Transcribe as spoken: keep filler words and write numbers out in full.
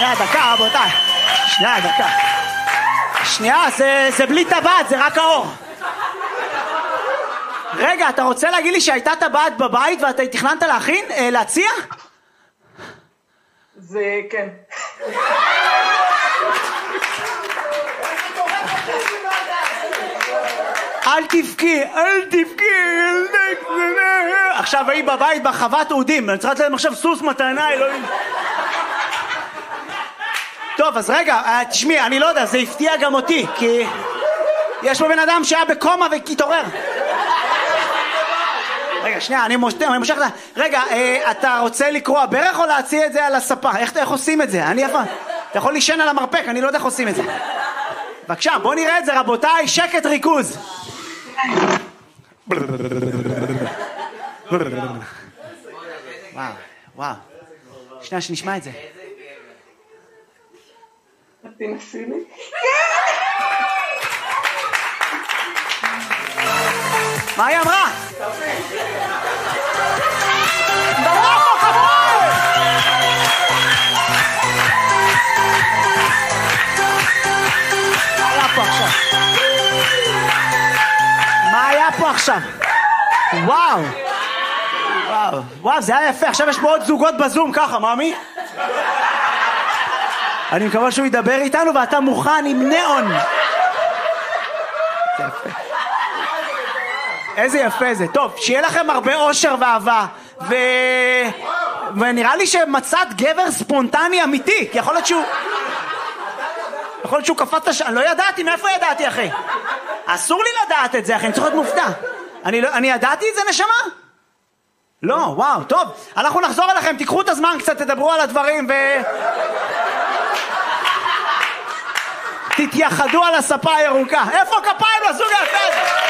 שנייה, דקה, רבותיי. שנייה, דקה. שנייה, זה, זה בלי טבעת, זה רק האור. רגע, אתה רוצה להגיד לי שהייתה טבעת בבית ואתה תכננת להכין, אה, להציע? זה כן. אל תבכי, אל תבכי. עכשיו היא בבית בחוות אודים, אני צריכה להם עכשיו סוס מתנה, אלוהים. טוב, אז רגע, תשמעי, אני לא יודע, זה הפתיע גם אותי, כי יש פה בן אדם שהיה בקומה והתעורר. רגע, שנייה, אני מושך את זה. רגע, אתה רוצה לקרוא ברך או להציע את זה על הספה? איך עושים את זה? אני אף פעם. אתה יכול לישן על המרפק, אני לא יודע איך עושים את זה. בבקשה, בוא נראה את זה, רבותיי, שקט ריכוז. וואו, וואו. שנייה, שנשמע את זה. תנסי לי. מה היא אמרה? דבר פה, כבוד! מה היה פה עכשיו? מה היה פה עכשיו? וואו! וואו, וואו, זה היה יפה. עכשיו יש פה עוד זוגות בזום, ככה, מאמי? אני מקווה שהוא ידבר איתנו ואתה מוכן עם נאון. זה יפה. איזה יפה זה. טוב, שיהיה לכם הרבה אושר ואהבה. ו... ונראה לי שמצאת גבר ספונטני אמיתי, כי יכול להיות שהוא... יכול להיות שהוא קפץ את הש... אני לא ידעתי, מאיפה ידעתי, אחי? אסור לי לדעת את זה, אחי, אני צריך להיות מופתע. אני, לא... אני ידעתי את זה, נשמה? לא, וואו, טוב. אנחנו נחזור אליכם, תיקחו את הזמן קצת, תדברו על הדברים ו... תתייחדו על הספה הירוקה. איפה כפיים לזוג היפה הזה?